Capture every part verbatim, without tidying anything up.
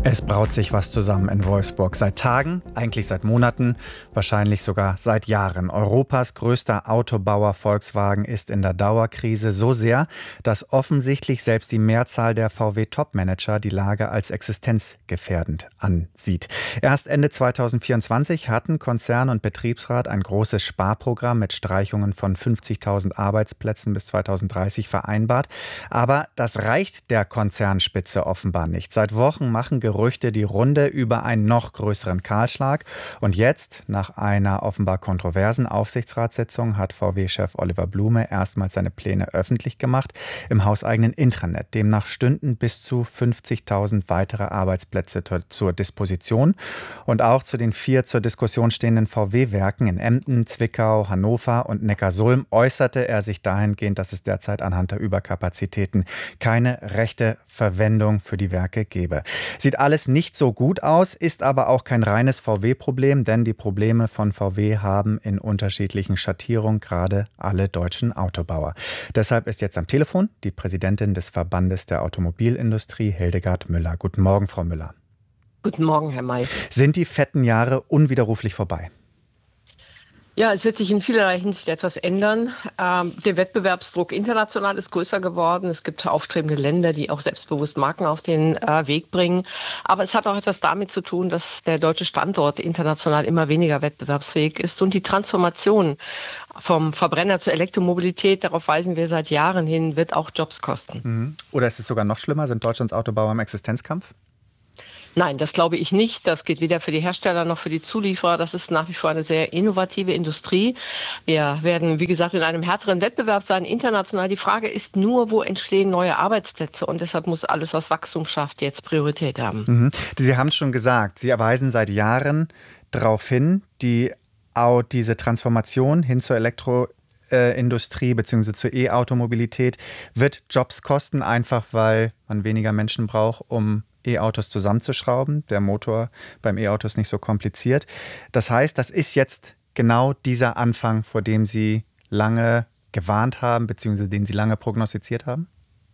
Es braut sich was zusammen in Wolfsburg. Seit Tagen, eigentlich seit Monaten, wahrscheinlich sogar seit Jahren. Europas größter Autobauer Volkswagen ist in der Dauerkrise so sehr, dass offensichtlich selbst die Mehrzahl der V W-Topmanager die Lage als existenzgefährdend ansieht. Erst Ende zweitausendvierundzwanzig hatten Konzern und Betriebsrat ein großes Sparprogramm mit Streichungen von fünfzigtausend Arbeitsplätzen bis zweitausenddreißig vereinbart. Aber das reicht der Konzernspitze offenbar nicht. Seit Wochen machen Gerüchte die Runde über einen noch größeren Kahlschlag. Und jetzt, nach einer offenbar kontroversen Aufsichtsratssitzung, hat V W-Chef Oliver Blume erstmals seine Pläne öffentlich gemacht im hauseigenen Intranet. Demnach stünden bis zu fünfzigtausend weitere Arbeitsplätze zur Disposition. Und auch zu den vier zur Diskussion stehenden V W-Werken in Emden, Zwickau, Hannover und Neckarsulm äußerte er sich dahingehend, dass es derzeit anhand der Überkapazitäten keine rechte Verwendung für die Werke gebe. Sieht alles nicht so gut aus, ist aber auch kein reines V W-Problem, denn die Probleme von V W haben in unterschiedlichen Schattierungen gerade alle deutschen Autobauer. Deshalb ist jetzt am Telefon die Präsidentin des Verbandes der Automobilindustrie, Hildegard Müller. Guten Morgen, Frau Müller. Guten Morgen, Herr May. Sind die fetten Jahre unwiderruflich vorbei? Ja, es wird sich in vielerlei Hinsicht etwas ändern. Ähm, der Wettbewerbsdruck international ist größer geworden. Es gibt aufstrebende Länder, die auch selbstbewusst Marken auf den äh, Weg bringen. Aber es hat auch etwas damit zu tun, dass der deutsche Standort international immer weniger wettbewerbsfähig ist. Und die Transformation vom Verbrenner zur Elektromobilität, darauf weisen wir seit Jahren hin, wird auch Jobs kosten. Mhm. Oder ist es sogar noch schlimmer? Sind Deutschlands Autobauer im Existenzkampf? Nein, das glaube ich nicht. Das geht weder für die Hersteller noch für die Zulieferer. Das ist nach wie vor eine sehr innovative Industrie. Wir werden, wie gesagt, in einem härteren Wettbewerb sein, international. Die Frage ist nur, wo entstehen neue Arbeitsplätze? Und deshalb muss alles, was Wachstum schafft, jetzt Priorität haben. Mhm. Sie haben es schon gesagt, Sie weisen seit Jahren darauf hin, die, auch diese Transformation hin zur Elektro Industrie bzw. zur E-Automobilität wird Jobs kosten, einfach weil man weniger Menschen braucht, um E-Autos zusammenzuschrauben. Der Motor beim E-Auto ist nicht so kompliziert. Das heißt, das ist jetzt genau dieser Anfang, vor dem Sie lange gewarnt haben, beziehungsweise den Sie lange prognostiziert haben?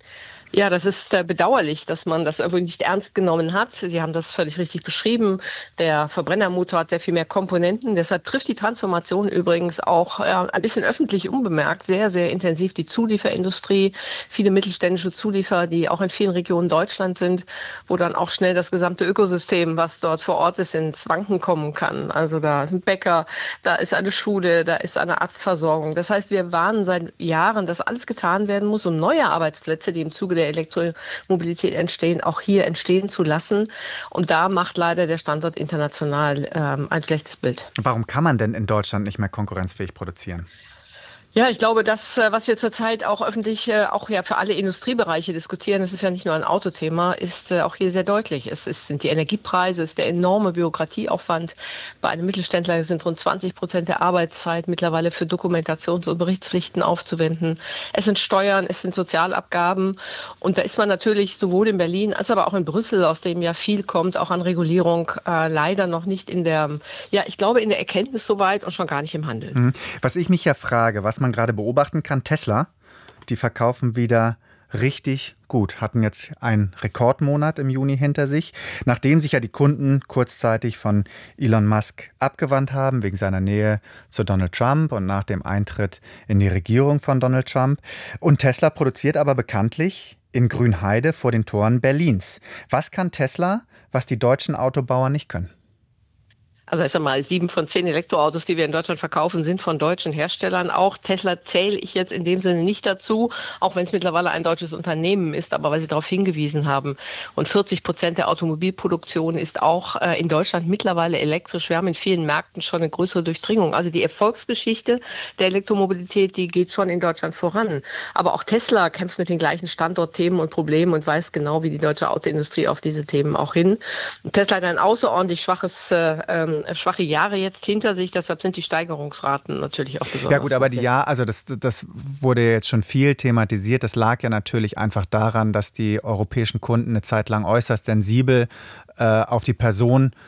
Ja, das ist äh, bedauerlich, dass man das irgendwie nicht ernst genommen hat. Sie haben das völlig richtig beschrieben. Der Verbrennermotor hat sehr viel mehr Komponenten. Deshalb trifft die Transformation übrigens auch äh, ein bisschen öffentlich unbemerkt sehr, sehr intensiv die Zulieferindustrie. Viele mittelständische Zulieferer, die auch in vielen Regionen Deutschlands sind, wo dann auch schnell das gesamte Ökosystem, was dort vor Ort ist, ins Wanken kommen kann. Also da ist ein Bäcker, da ist eine Schule, da ist eine Arztversorgung. Das heißt, wir warnen seit Jahren, dass alles getan werden muss, um neue Arbeitsplätze, die im Zuge der Elektromobilität entstehen, auch hier entstehen zu lassen. Und da macht leider der Standort international ähm, ein schlechtes Bild. Warum kann man denn in Deutschland nicht mehr konkurrenzfähig produzieren? Ja, ich glaube, das, was wir zurzeit auch öffentlich, auch ja für alle Industriebereiche diskutieren, das ist ja nicht nur ein Autothema, ist auch hier sehr deutlich. Es ist, sind die Energiepreise, es ist der enorme Bürokratieaufwand. Bei einem Mittelständler sind rund zwanzig Prozent der Arbeitszeit mittlerweile für Dokumentations- und Berichtspflichten aufzuwenden. Es sind Steuern, es sind Sozialabgaben. Und da ist man natürlich sowohl in Berlin als aber auch in Brüssel, aus dem ja viel kommt, auch an Regulierung, äh, leider noch nicht in der, ja, ich glaube, in der Erkenntnis soweit und schon gar nicht im Handeln. Was ich mich ja frage, was man gerade beobachten kann, Tesla, die verkaufen wieder richtig gut, hatten jetzt einen Rekordmonat im Juni hinter sich, nachdem sich ja die Kunden kurzzeitig von Elon Musk abgewandt haben, wegen seiner Nähe zu Donald Trump und nach dem Eintritt in die Regierung von Donald Trump. Und Tesla produziert aber bekanntlich in Grünheide vor den Toren Berlins. Was kann Tesla, was die deutschen Autobauer nicht können? Also erst einmal, sieben von zehn Elektroautos, die wir in Deutschland verkaufen, sind von deutschen Herstellern. Auch Tesla zähle ich jetzt in dem Sinne nicht dazu, auch wenn es mittlerweile ein deutsches Unternehmen ist, aber weil Sie darauf hingewiesen haben. Und vierzig Prozent der Automobilproduktion ist auch äh, in Deutschland mittlerweile elektrisch. Wir haben in vielen Märkten schon eine größere Durchdringung. Also die Erfolgsgeschichte der Elektromobilität, die geht schon in Deutschland voran. Aber auch Tesla kämpft mit den gleichen Standortthemen und Problemen und weiß genau, wie die deutsche Autoindustrie auf diese Themen auch hin. Und Tesla hat ein außerordentlich schwaches äh, ähm, schwache Jahre jetzt hinter sich, deshalb sind die Steigerungsraten natürlich auch besonders. Ja gut, aber die Jahr, also das, das wurde jetzt schon viel thematisiert. Das lag ja natürlich einfach daran, dass die europäischen Kunden eine Zeit lang äußerst sensibel äh, auf die Person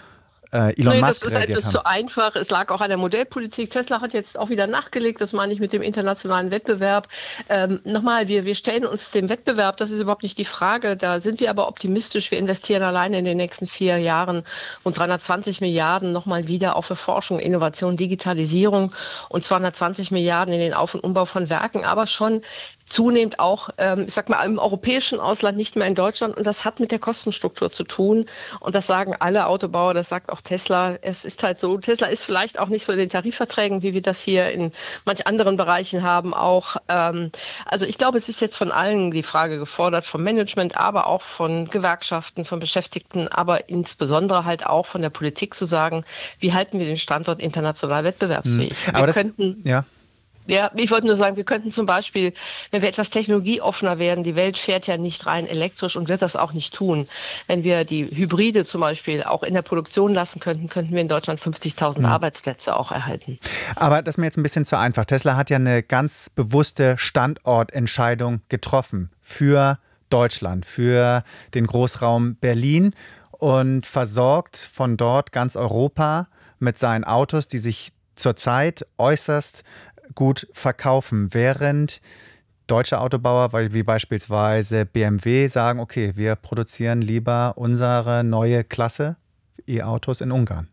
äh, Elon Nee, Musk das ist reagiert etwas haben. zu einfach. Es lag auch an der Modellpolitik. Tesla hat jetzt auch wieder nachgelegt. Das meine ich mit dem internationalen Wettbewerb. Ähm, nochmal, wir, wir stellen uns dem Wettbewerb, das ist überhaupt nicht die Frage. Da sind wir aber optimistisch. Wir investieren alleine in den nächsten vier Jahren rund dreihundertzwanzig Milliarden nochmal wieder auch für Forschung, Innovation, Digitalisierung und zweihundertzwanzig Milliarden in den Auf- und Umbau von Werken, aber schon zunehmend auch, ähm, ich sag mal, im europäischen Ausland, nicht mehr in Deutschland. Und das hat mit der Kostenstruktur zu tun. Und das sagen alle Autobauer, das sagt auch Tesla. Es ist halt so, Tesla ist vielleicht auch nicht so in den Tarifverträgen, wie wir das hier in manch anderen Bereichen haben auch. Ähm, also ich glaube, es ist jetzt von allen die Frage gefordert, vom Management, aber auch von Gewerkschaften, von Beschäftigten, aber insbesondere halt auch von der Politik zu sagen, wie halten wir den Standort international wettbewerbsfähig? Hm. Aber Wir das, könnten ja. Ja, ich wollte nur sagen, wir könnten zum Beispiel, wenn wir etwas technologieoffener werden, die Welt fährt ja nicht rein elektrisch und wird das auch nicht tun. Wenn wir die Hybride zum Beispiel auch in der Produktion lassen könnten, könnten wir in Deutschland fünfzigtausend Hm. Arbeitsplätze auch erhalten. Aber das ist mir jetzt ein bisschen zu einfach. Tesla hat ja eine ganz bewusste Standortentscheidung getroffen für Deutschland, für den Großraum Berlin und versorgt von dort ganz Europa mit seinen Autos, die sich zurzeit äußerst gut verkaufen, während deutsche Autobauer, weil wie beispielsweise B M W, sagen, okay, wir produzieren lieber unsere neue Klasse E-Autos in Ungarn.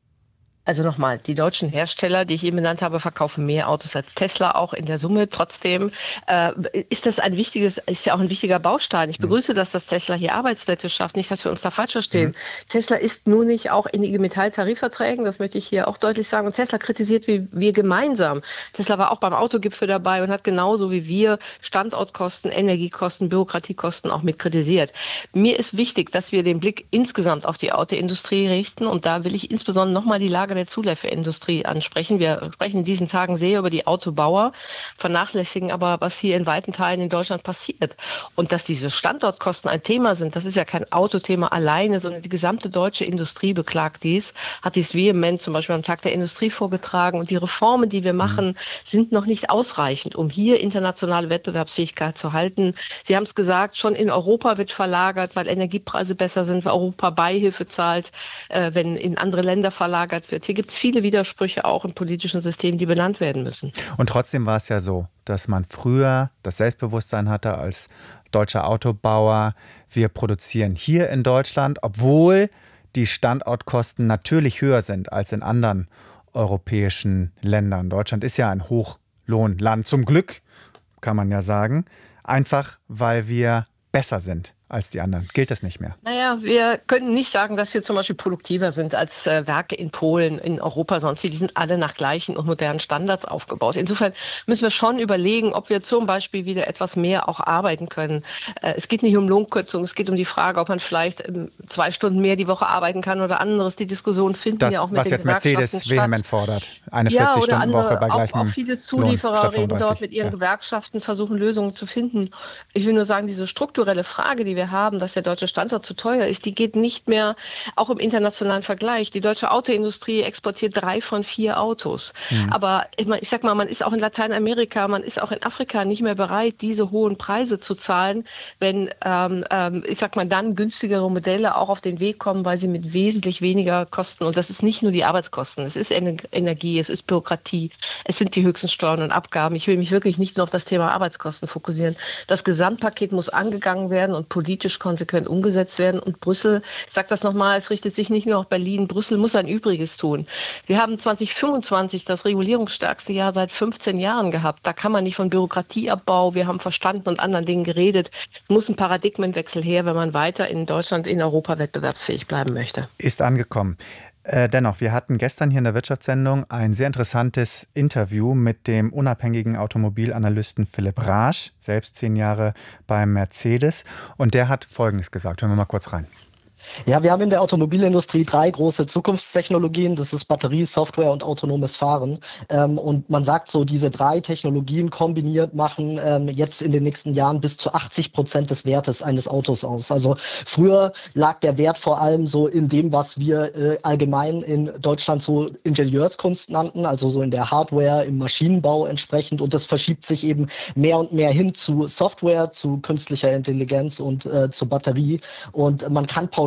Also nochmal, die deutschen Hersteller, die ich eben benannt habe, verkaufen mehr Autos als Tesla, auch in der Summe. Trotzdem äh, ist das ein wichtiges, ist ja auch ein wichtiger Baustein. Ich begrüße, dass das Tesla hier Arbeitsplätze schafft, nicht, dass wir uns da falsch verstehen. Mhm. Tesla ist nur nicht auch in I G Metall-Tarifverträgen, das möchte ich hier auch deutlich sagen. Und Tesla kritisiert wie wir gemeinsam. Tesla war auch beim Autogipfel dabei und hat genauso wie wir Standortkosten, Energiekosten, Bürokratiekosten auch mit kritisiert. Mir ist wichtig, dass wir den Blick insgesamt auf die Autoindustrie richten. Und da will ich insbesondere nochmal die Lage der Zulieferindustrie ansprechen. Wir sprechen in diesen Tagen sehr über die Autobauer, vernachlässigen aber, was hier in weiten Teilen in Deutschland passiert. Und dass diese Standortkosten ein Thema sind, das ist ja kein Autothema alleine, sondern die gesamte deutsche Industrie beklagt dies, hat dies vehement zum Beispiel am Tag der Industrie vorgetragen. Und die Reformen, die wir machen, sind noch nicht ausreichend, um hier internationale Wettbewerbsfähigkeit zu halten. Sie haben es gesagt, schon in Europa wird verlagert, weil Energiepreise besser sind, weil Europa Beihilfe zahlt, äh, wenn in andere Länder verlagert wird. Hier gibt es viele Widersprüche auch im politischen System, die benannt werden müssen. Und trotzdem war es ja so, dass man früher das Selbstbewusstsein hatte als deutscher Autobauer, wir produzieren hier in Deutschland, obwohl die Standortkosten natürlich höher sind als in anderen europäischen Ländern. Deutschland ist ja ein Hochlohnland, zum Glück, kann man ja sagen, einfach weil wir besser sind als die anderen. Gilt das nicht mehr? Naja, wir können nicht sagen, dass wir zum Beispiel produktiver sind als äh, Werke in Polen, in Europa, sonst die sind alle nach gleichen und modernen Standards aufgebaut. Insofern müssen wir schon überlegen, ob wir zum Beispiel wieder etwas mehr auch arbeiten können. Äh, es geht nicht um Lohnkürzung, es geht um die Frage, ob man vielleicht ähm, zwei Stunden mehr die Woche arbeiten kann oder anderes. Die Diskussion finden das, ja auch mit was den jetzt Gewerkschaften Mercedes statt. vehement fordert. Eine Ja, vierzig-Stunden-Woche bei gleichem auch, auch viele Zulieferer Lohn, reden dort mit ihren ja. Gewerkschaften, versuchen Lösungen zu finden. Ich will nur sagen, diese strukturelle Frage, die wir haben, dass der deutsche Standort zu teuer ist, die geht nicht mehr, auch im internationalen Vergleich. Die deutsche Autoindustrie exportiert drei von vier Autos. Mhm. Aber ich sag mal, man ist auch in Lateinamerika, man ist auch in Afrika nicht mehr bereit, diese hohen Preise zu zahlen, wenn, ähm, ähm, ich sag mal, dann günstigere Modelle auch auf den Weg kommen, weil sie mit wesentlich weniger kosten. Und das ist nicht nur die Arbeitskosten, es ist Energie, es ist Bürokratie, es sind die höchsten Steuern und Abgaben. Ich will mich wirklich nicht nur auf das Thema Arbeitskosten fokussieren. Das Gesamtpaket muss angegangen werden und politisch konsequent umgesetzt werden. Und Brüssel, ich sage das nochmal, es richtet sich nicht nur auf Berlin, Brüssel muss ein Übriges tun. Wir haben zwanzig fünfundzwanzig das regulierungsstärkste Jahr seit fünfzehn Jahren gehabt. Da kann man nicht von Bürokratieabbau, wir haben verstanden und anderen Dingen geredet. Es muss ein Paradigmenwechsel her, wenn man weiter in Deutschland, in Europa wettbewerbsfähig bleiben möchte. Ist angekommen. Äh, dennoch, wir hatten gestern hier in der Wirtschaftssendung ein sehr interessantes Interview mit dem unabhängigen Automobilanalysten Philipp Raasch, selbst zehn Jahre beim Mercedes. Und der hat Folgendes gesagt. Hören wir mal kurz rein. Ja, wir haben in der Automobilindustrie drei große Zukunftstechnologien. Das ist Batterie, Software und autonomes Fahren. Ähm, und man sagt so, diese drei Technologien kombiniert machen ähm, jetzt in den nächsten Jahren bis zu achtzig Prozent des Wertes eines Autos aus. Also früher lag der Wert vor allem so in dem, was wir äh, allgemein in Deutschland so Ingenieurskunst nannten, also so in der Hardware, im Maschinenbau entsprechend. Und das verschiebt sich eben mehr und mehr hin zu Software, zu künstlicher Intelligenz und äh, zur Batterie. Und man kann pauschal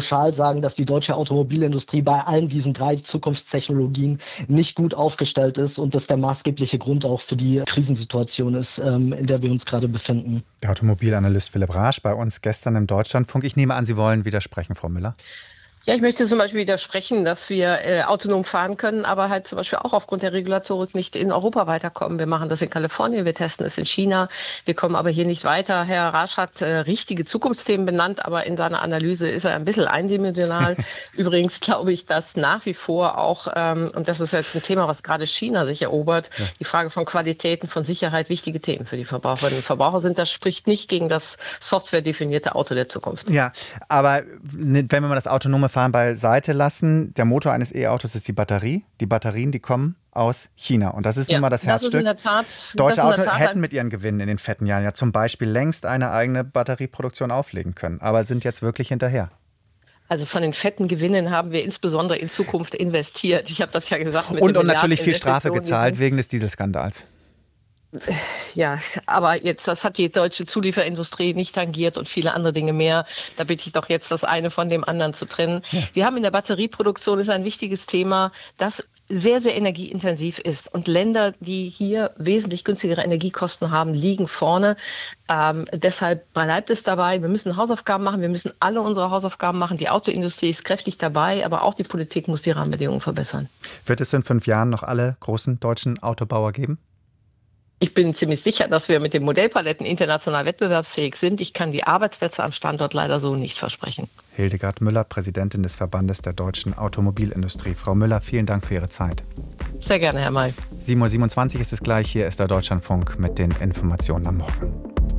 pauschal sagen, dass die deutsche Automobilindustrie bei allen diesen drei Zukunftstechnologien nicht gut aufgestellt ist und das der maßgebliche Grund auch für die Krisensituation ist, ähm, in der wir uns gerade befinden. Der Automobilanalyst Philipp Raasch bei uns gestern im Deutschlandfunk. Ich nehme an, Sie wollen widersprechen, Frau Müller. Ja, ich möchte zum Beispiel widersprechen, dass wir äh, autonom fahren können, aber halt zum Beispiel auch aufgrund der Regulatorik nicht in Europa weiterkommen. Wir machen das in Kalifornien, wir testen es in China, wir kommen aber hier nicht weiter. Herr Raasch hat äh, richtige Zukunftsthemen benannt, aber in seiner Analyse ist er ein bisschen eindimensional. Übrigens glaube ich, dass nach wie vor auch, ähm, und das ist jetzt ein Thema, was gerade China sich erobert, ja. die Frage von Qualitäten, von Sicherheit wichtige Themen für die Verbraucherinnen und Verbraucher sind. Das spricht nicht gegen das softwaredefinierte Auto der Zukunft. Ja, aber wenn wir mal das autonome Fahren beiseite lassen, der Motor eines E-Autos ist die Batterie. Die Batterien, die kommen aus China. Und das ist ja, nun mal das, das Herzstück. Ist in der Tat, Deutsche Autos hätten mit ihren Gewinnen in den fetten Jahren ja zum Beispiel längst eine eigene Batterieproduktion auflegen können, aber sind jetzt wirklich hinterher. Also von den fetten Gewinnen haben wir insbesondere in Zukunft investiert. Ich habe das ja gesagt. Mit und, und natürlich viel Strafe gezahlt wegen des Dieselskandals. Ja, aber jetzt, das hat die deutsche Zulieferindustrie nicht tangiert und viele andere Dinge mehr. Da bitte ich doch jetzt, das eine von dem anderen zu trennen. Ja. Wir haben in der Batterieproduktion, ist ein wichtiges Thema, das sehr, sehr energieintensiv ist. Und Länder, die hier wesentlich günstigere Energiekosten haben, liegen vorne. Ähm, deshalb bleibt es dabei. Wir müssen Hausaufgaben machen. Wir müssen alle unsere Hausaufgaben machen. Die Autoindustrie ist kräftig dabei, aber auch die Politik muss die Rahmenbedingungen verbessern. Wird es in fünf Jahren noch alle großen deutschen Autobauer geben? Ich bin ziemlich sicher, dass wir mit den Modellpaletten international wettbewerbsfähig sind. Ich kann die Arbeitsplätze am Standort leider so nicht versprechen. Hildegard Müller, Präsidentin des Verbandes der deutschen Automobilindustrie. Frau Müller, vielen Dank für Ihre Zeit. Sehr gerne, Herr May. sieben Uhr siebenundzwanzig ist es gleich. Hier ist der Deutschlandfunk mit den Informationen am Morgen.